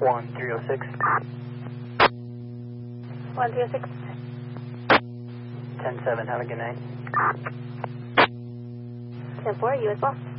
1306. 1306. 10-7, have a good night. 10-4, U.S. Boss.